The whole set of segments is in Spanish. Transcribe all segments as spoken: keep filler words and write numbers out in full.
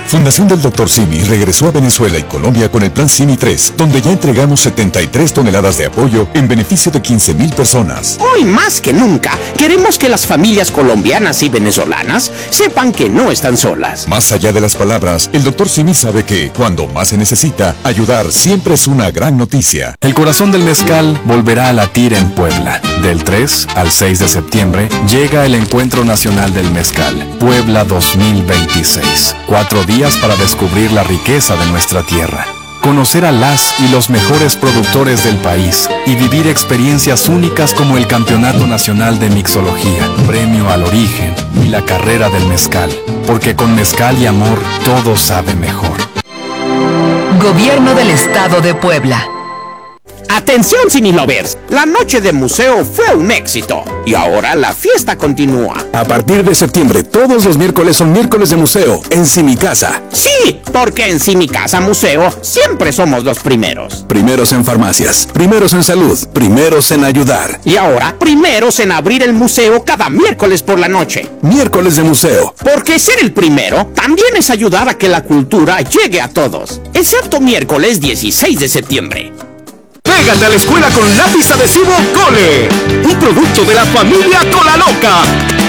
Fundación del doctor Simi regresó a Venezuela y Colombia con el Plan Simi tres, donde ya entregamos setenta y tres toneladas de apoyo en beneficio de quince mil personas. Hoy más que nunca, queremos que las familias colombianas y venezolanas sepan que no están solas. Más allá de las palabras, el doctor Simi sabe que, cuando más se necesita, ayudar siempre es una gran noticia. El corazón del mezcal volverá a latir en Puebla. Del tres al seis de septiembre llega el Encuentro Nacional del Mezcal, Puebla dos mil veintiséis. Cuatro días para descubrir la riqueza de nuestra tierra, conocer a las y los mejores productores del país y vivir experiencias únicas como el Campeonato Nacional de Mixología, Premio al Origen y la Carrera del Mezcal, porque con mezcal y amor todo sabe mejor. Gobierno del Estado de Puebla. Atención, Cinelovers, la noche de museo fue un éxito y ahora la fiesta continúa. A partir de septiembre, todos los miércoles son miércoles de museo en Simicasa. Sí, porque en Simicasa Museo siempre somos los primeros. Primeros en farmacias, primeros en salud, primeros en ayudar. Y ahora, primeros en abrir el museo cada miércoles por la noche. Miércoles de museo. Porque ser el primero también es ayudar a que la cultura llegue a todos. Excepto miércoles dieciséis de septiembre. Pégate a la escuela con lápiz adhesivo Cole, un producto de la familia Cola Loca.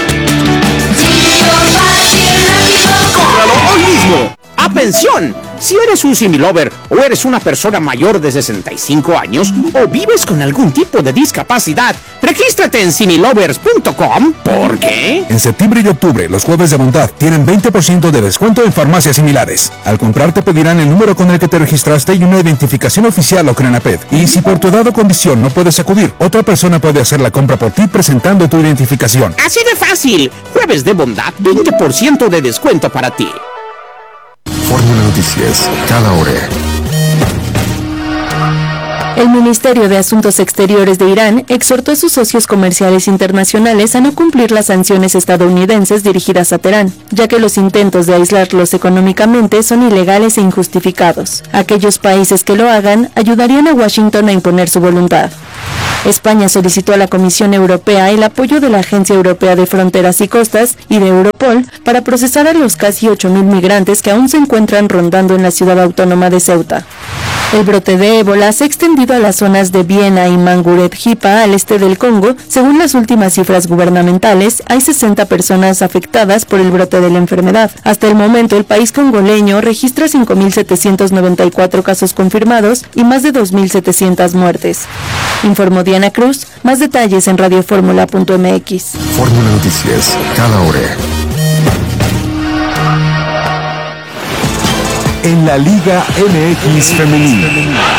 ¡Cómpralo hoy mismo! ¡Atención! Si eres un Similover o eres una persona mayor de sesenta y cinco años o vives con algún tipo de discapacidad, regístrate en similovers punto com. ¿Por qué? En septiembre y octubre, los jueves de bondad tienen veinte por ciento de descuento en farmacias similares. Al comprar te pedirán el número con el que te registraste y una identificación oficial o CRENAPED. Y si por tu edad o condición no puedes acudir, otra persona puede hacer la compra por ti presentando tu identificación. Así de fácil. Jueves de bondad, veinte por ciento de descuento para ti. Fórmula Noticias, cada hora. El Ministerio de Asuntos Exteriores de Irán exhortó a sus socios comerciales internacionales a no cumplir las sanciones estadounidenses dirigidas a Teherán, ya que los intentos de aislarlos económicamente son ilegales e injustificados. Aquellos países que lo hagan ayudarían a Washington a imponer su voluntad. España solicitó a la Comisión Europea el apoyo de la Agencia Europea de Fronteras y Costas y de Europol para procesar a los casi ocho mil migrantes que aún se encuentran rondando en la ciudad autónoma de Ceuta. El brote de ébola se ha extendido a las zonas de Viena y Manguret-Jipa al este del Congo. Según las últimas cifras gubernamentales, hay sesenta personas afectadas por el brote de la enfermedad. Hasta el momento, el país congoleño registra cinco mil setecientos noventa y cuatro casos confirmados y más de dos mil setecientas muertes. Informó Diana Cruz. Más detalles en radioformula punto m x. Fórmula Noticias, cada hora. En la Liga M X Femenil.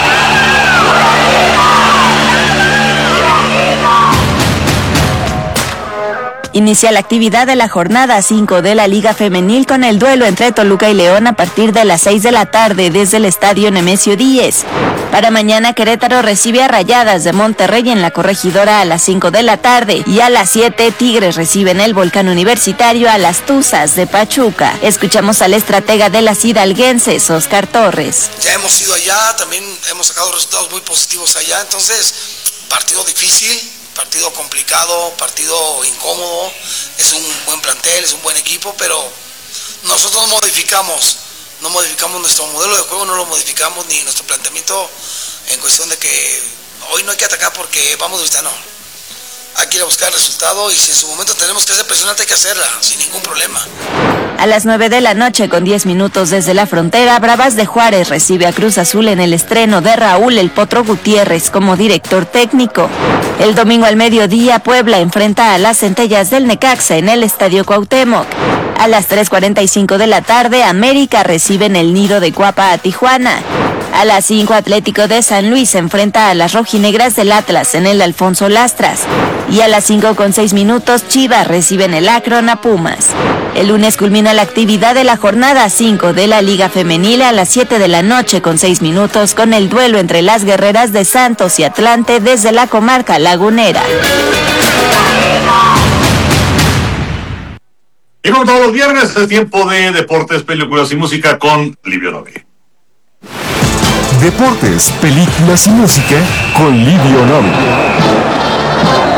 Inicia la actividad de la jornada cinco de la Liga Femenil con el duelo entre Toluca y León a partir de las seis de la tarde desde el Estadio Nemesio Díez. Para mañana, Querétaro recibe a Rayadas de Monterrey en la Corregidora a las cinco de la tarde y a las siete Tigres reciben el Volcán Universitario a las Tuzas de Pachuca. Escuchamos al estratega de las hidalguenses, Oscar Torres. Ya hemos ido allá, también hemos sacado resultados muy positivos allá, entonces partido difícil, partido complicado, partido incómodo, es un buen plantel, es un buen equipo, pero nosotros no modificamos, no modificamos nuestro modelo de juego, no lo modificamos ni nuestro planteamiento en cuestión de que hoy no hay que atacar porque vamos a visitar, no. Hay que ir a buscar el resultado y si en su momento tenemos que hacer presión, hay que hacerla, sin ningún problema. A las nueve de la noche, con diez minutos desde la frontera, Bravas de Juárez recibe a Cruz Azul en el estreno de Raúl El Potro Gutiérrez como director técnico. El domingo al mediodía, Puebla enfrenta a las Centellas del Necaxa en el Estadio Cuauhtémoc. A las tres cuarenta y cinco de la tarde, América recibe en el Nido de Cuapa a Tijuana. A las cinco, Atlético de San Luis enfrenta a las rojinegras del Atlas en el Alfonso Lastras. Y a las cinco con seis minutos, Chivas recibe en el Akron a Pumas. El lunes culmina la actividad de la jornada cinco de la Liga Femenil a las siete de la noche con seis minutos con el duelo entre las guerreras de Santos y Atlante desde la comarca lagunera. Y como todos los viernes, es tiempo de deportes, películas y música con Livio Novi. Deportes, películas y música con Livio Novi.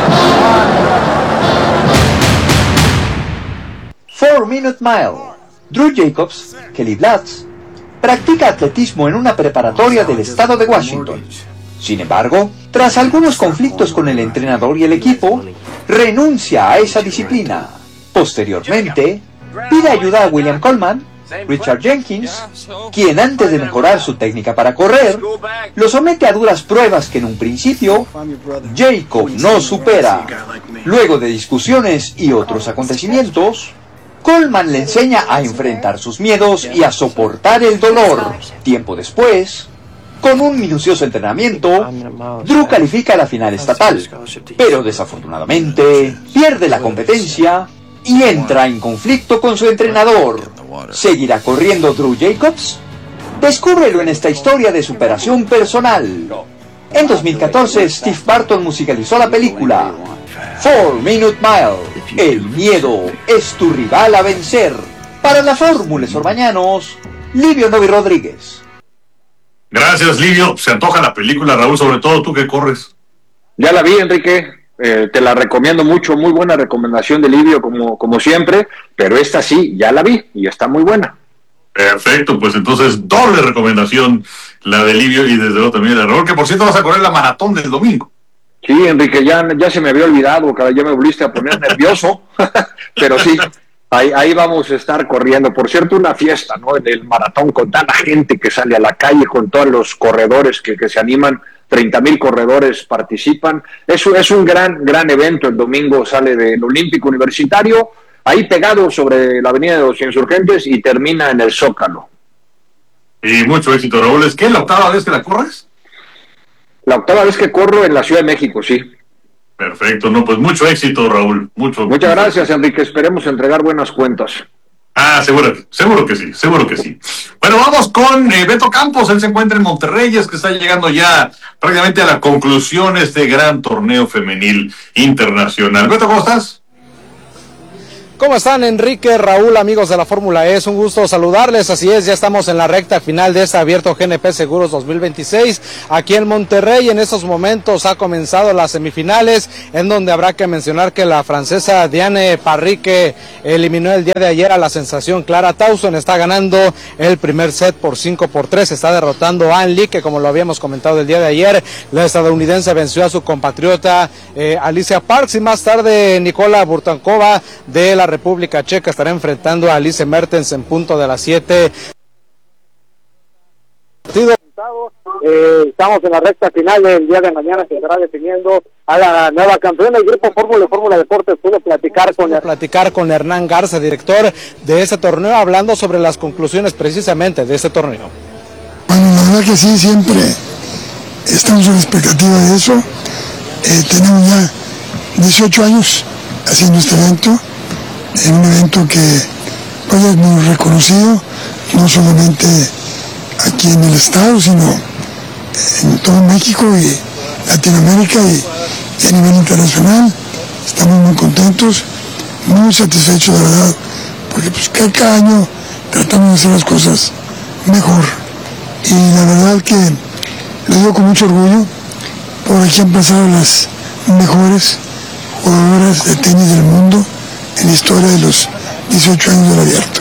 Four Minute Mile. Drew Jacobs, Kelly Blatz, practica atletismo en una preparatoria del estado de Washington. Sin embargo, tras algunos conflictos con el entrenador y el equipo, renuncia a esa disciplina. Posteriormente, pide ayuda a William Coleman, Richard Jenkins, quien antes de mejorar su técnica para correr, lo somete a duras pruebas que en un principio Jacob no supera. Luego de discusiones y otros acontecimientos, Coleman le enseña a enfrentar sus miedos y a soportar el dolor. Tiempo después, con un minucioso entrenamiento, Drew califica a la final estatal, pero desafortunadamente pierde la competencia y entra en conflicto con su entrenador. ¿Seguirá corriendo Drew Jacobs? Descúbrelo en esta historia de superación personal. En dos mil catorce, Steve Barton musicalizó la película Four Minute Mile. El miedo es tu rival a vencer. Para la Fórmula Orbañanos, Livio Novi Rodríguez. Gracias, Livio. Se antoja la película, Raúl, sobre todo tú que corres. Ya la vi, Enrique. Eh, te la recomiendo mucho. Muy buena recomendación de Livio, como, como siempre. Pero esta sí, ya la vi y está muy buena. Perfecto, pues entonces doble recomendación la de Livio y desde luego también de Raúl, que por cierto vas a correr la maratón del domingo. Sí, Enrique, ya, ya se me había olvidado, cara, ya me volviste a poner nervioso, pero sí, ahí, ahí vamos a estar corriendo. Por cierto, una fiesta, ¿no? En el maratón, con tanta gente que sale a la calle, con todos los corredores que, que se animan, treinta mil corredores participan. Eso es un gran, gran evento. El domingo sale del Olímpico Universitario, ahí pegado sobre la avenida de los Insurgentes y termina en el Zócalo. Y mucho éxito, Raúl. ¿Es que la octava vez que la corres? La octava vez que corro en la Ciudad de México, sí. Perfecto, no, pues mucho éxito, Raúl. Mucho. Muchas gracias, Enrique. Esperemos entregar buenas cuentas. Ah, seguro, seguro que sí, seguro que sí. Bueno, vamos con eh, Beto Campos. Él se encuentra en Monterrey, es que está llegando ya prácticamente a la conclusión de este gran torneo femenil internacional. Beto, ¿cómo estás? ¿Cómo están, Enrique, Raúl, amigos de la Fórmula E? Es un gusto saludarles. Así es, ya estamos en la recta final de este abierto G N P Seguros dos mil veintiséis aquí en Monterrey. En estos momentos ha comenzado las semifinales, en donde habrá que mencionar que la francesa Diane Parry, que eliminó el día de ayer a la sensación Clara Tauson, está ganando el primer set por cinco por tres. Está derrotando a Ann Lee, que como lo habíamos comentado el día de ayer, la estadounidense venció a su compatriota eh, Alicia Parks, y más tarde Nicola Burtankova de la República Checa estará enfrentando a Alice Mertens en punto de las siete. Eh, estamos en la recta final del día de mañana, se estará definiendo a la nueva campeona del grupo Fórmula Fórmula Deportes. Pude platicar con platicar con Hernán Garza, director de ese torneo, hablando sobre las conclusiones precisamente de ese torneo. Bueno, la verdad que sí, siempre estamos en expectativa de eso. Eh, tenemos ya dieciocho años haciendo este evento. Es un evento que pues, es muy reconocido, no solamente aquí en el estado, sino en todo México y Latinoamérica y, y a nivel internacional. Estamos muy contentos, muy satisfechos, de verdad, porque pues cada año tratamos de hacer las cosas mejor. Y la verdad que lo digo con mucho orgullo, por aquí han pasado las mejores jugadoras de tenis del mundo en la historia de los dieciocho años del abierto.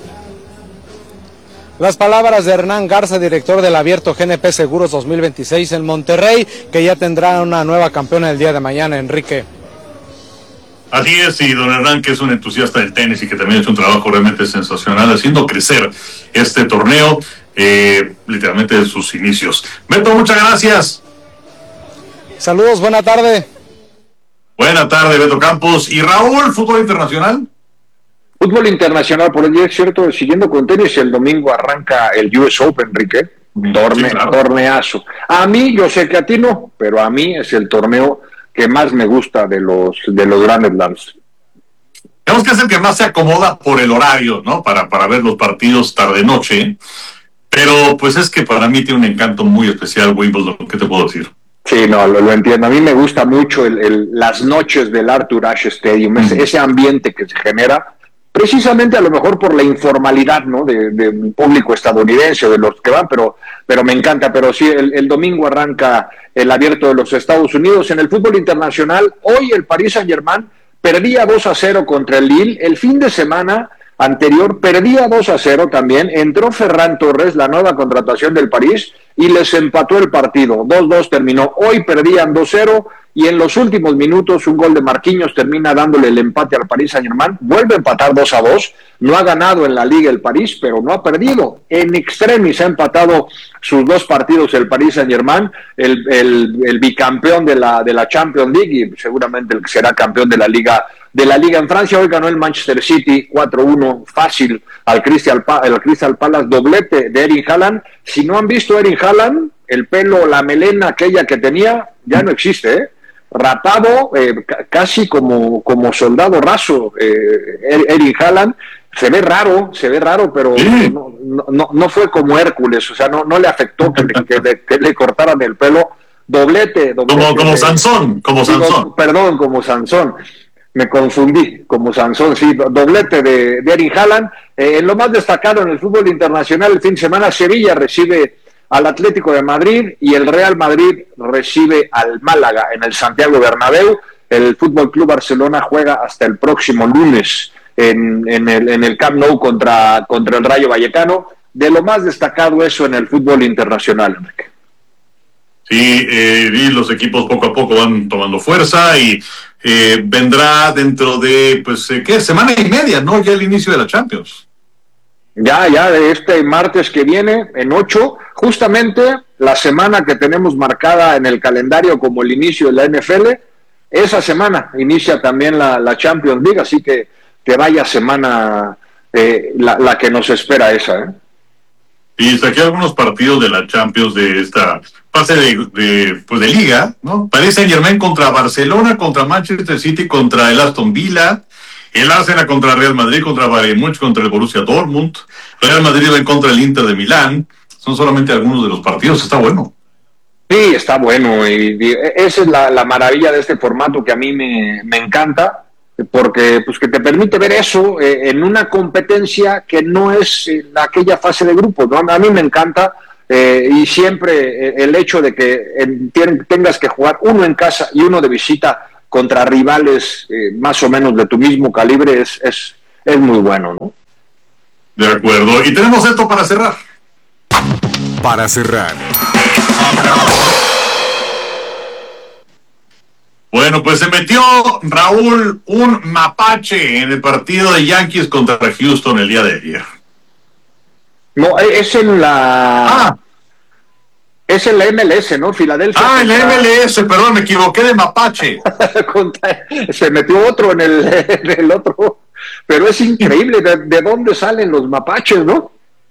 Las palabras de Hernán Garza, director del abierto G N P Seguros dos mil veintiséis en Monterrey, que ya tendrá una nueva campeona el día de mañana, Enrique. Así es, y don Hernán, que es un entusiasta del tenis y que también ha hecho un trabajo realmente sensacional haciendo crecer este torneo, eh, literalmente de sus inicios. Beto, muchas gracias. Saludos, buena tarde. Buena tarde, Beto Campos. ¿Y Raúl, fútbol internacional? Fútbol internacional, por el día, es cierto, siguiendo con tenis, el domingo arranca el U S Open, Enrique. Torne, sí, claro. Torneazo. A mí, yo sé que a ti no, pero a mí es el torneo que más me gusta de los de los Grand Slams. Digamos que es el que más se acomoda por el horario, ¿no? Para, para ver los partidos tarde-noche. Pero pues es que para mí tiene un encanto muy especial Wimbledon, ¿qué te puedo decir? Sí, no, lo, lo entiendo. A mí me gusta mucho el, el, las noches del Arthur Ashe Stadium, ese, ese ambiente que se genera, precisamente a lo mejor por la informalidad, ¿no? De, de un público estadounidense, de los que van, pero, pero me encanta. Pero sí, el, el domingo arranca el abierto de los Estados Unidos. En el fútbol internacional, hoy el Paris Saint-Germain perdía dos a cero contra el Lille. El fin de semana anterior perdía dos a cero también, entró Ferran Torres, la nueva contratación del París, y les empató el partido, dos dos terminó. Hoy perdían dos cero y en los últimos minutos un gol de Marquinhos termina dándole el empate al Paris Saint-Germain, vuelve a empatar dos a dos, no ha ganado en la Liga el París, pero no ha perdido. En extremis ha empatado sus dos partidos el Paris Saint-Germain, el, el, el bicampeón de la, de la Champions League y seguramente el que será campeón de la Liga de la Liga en Francia. Hoy ganó el Manchester City cuatro uno fácil al Crystal, al Crystal Palace, doblete de Erling Haaland. Si no han visto a Erling Haaland, el pelo, la melena aquella que tenía, ya no existe, ¿eh? Rapado, eh, casi como, como soldado raso, eh, Erling Haaland. Se ve raro, se ve raro, pero no, no, no fue como Hércules, o sea, no, no le afectó que le, que le, que le cortaran el pelo. Doblete, doblete. Como, como de, Sansón, como digo, Sansón. Perdón, como Sansón. Me confundí, como Sansón, sí, doblete de, de Erling Haaland. Eh, en lo más destacado en el fútbol internacional, el fin de semana, Sevilla recibe al Atlético de Madrid y el Real Madrid recibe al Málaga en el Santiago Bernabéu. El Fútbol Club Barcelona juega hasta el próximo lunes en, en, el, en el Camp Nou contra, contra el Rayo Vallecano. De lo más destacado eso en el fútbol internacional, Enrique. Sí, eh, y los equipos poco a poco van tomando fuerza y eh, vendrá dentro de, pues, eh, ¿qué? Semana y media, ¿no? Ya el inicio de la Champions. Ya, ya de este martes que viene, en ocho, justamente la semana que tenemos marcada en el calendario como el inicio de la N F L, esa semana inicia también la, la Champions League, así que que vaya semana eh, la, la que nos espera esa, ¿eh? Y saqué algunos partidos de la Champions de esta fase de, de, pues de Liga, ¿no? Paris Saint-Germain contra Barcelona, contra Manchester City, contra el Aston Villa, el Arsenal contra Real Madrid, contra Bayern Múnich, contra el Borussia Dortmund, Real Madrid va en contra del Inter de Milán. Son solamente algunos de los partidos, está bueno. Sí, está bueno, y, y esa es la, la maravilla de este formato que a mí me, me encanta, porque pues que te permite ver eso eh, en una competencia que no es eh, aquella fase de grupos, ¿no? A mí me encanta eh, y siempre eh, el hecho de que en, tengas que jugar uno en casa y uno de visita contra rivales eh, más o menos de tu mismo calibre es, es, es muy bueno, ¿no? De acuerdo, y tenemos esto para cerrar. Para cerrar. Bueno, pues se metió, Raúl, un mapache en el partido de Yankees contra Houston el día de ayer. No, es en la... Ah. Es en la M L S, ¿no? Filadelfia. Ah, en la M L S, perdón, me equivoqué de mapache. Se metió otro en el, en el otro. Pero es increíble de, de dónde salen los mapaches, ¿no?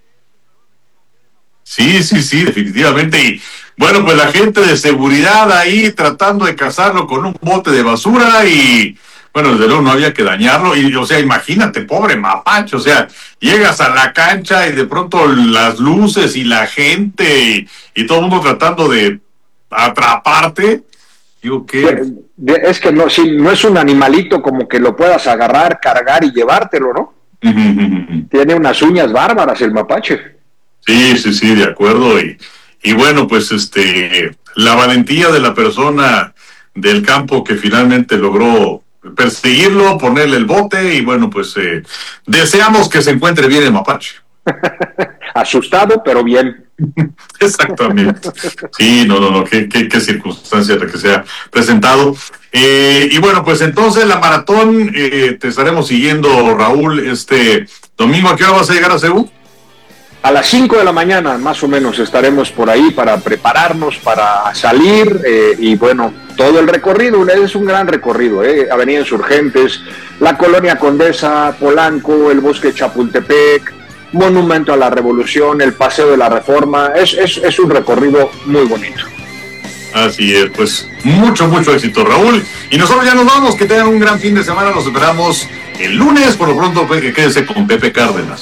Sí, sí, sí, definitivamente. Y bueno, pues la gente de seguridad ahí tratando de cazarlo con un bote de basura y, bueno, desde luego no había que dañarlo. Y, o sea, imagínate, pobre mapache, o sea, llegas a la cancha y de pronto las luces y la gente y, y todo el mundo tratando de atraparte. Digo, ¿qué? Es que no, sí, no es un animalito como que lo puedas agarrar, cargar y llevártelo, ¿no? Tiene unas uñas bárbaras el mapache. Sí, sí, sí, de acuerdo. Y, y bueno, pues este, la valentía de la persona del campo que finalmente logró perseguirlo, ponerle el bote y bueno, pues eh, deseamos que se encuentre bien el mapache. Asustado, pero bien. Exactamente. Sí, no, no, no, qué, qué, qué circunstancia la que se ha presentado. Eh, y bueno, pues entonces la maratón eh, te estaremos siguiendo, Raúl, este domingo. ¿A qué hora vas a llegar a Seúl? A las cinco de la mañana, más o menos, estaremos por ahí para prepararnos, para salir, eh, y bueno, todo el recorrido, es un gran recorrido, eh, Avenida Insurgentes, la Colonia Condesa, Polanco, el Bosque Chapultepec, Monumento a la Revolución, el Paseo de la Reforma, es, es, es un recorrido muy bonito. Así es, pues mucho, mucho éxito, Raúl. Y nosotros ya nos vamos, que tengan un gran fin de semana, los esperamos el lunes, por lo pronto, pues, que quédese con Pepe Cárdenas.